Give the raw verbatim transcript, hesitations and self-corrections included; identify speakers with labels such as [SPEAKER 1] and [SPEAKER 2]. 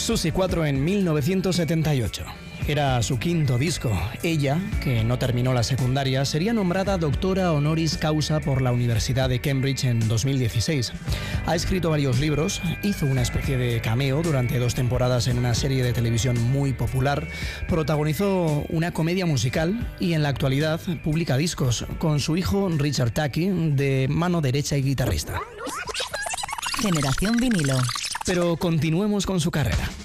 [SPEAKER 1] Susi cuatro en mil novecientos setenta y ocho. Era su quinto disco. Ella, que no terminó la secundaria, sería nombrada doctora honoris causa por la Universidad de Cambridge en dos mil dieciséis. Ha escrito varios libros, hizo una especie de cameo durante dos temporadas en una serie de televisión muy popular, protagonizó una comedia musical y en la actualidad publica discos con su hijo Richard Tucky, de mano derecha y guitarrista.
[SPEAKER 2] Generación vinilo.
[SPEAKER 1] Pero continuemos con su carrera.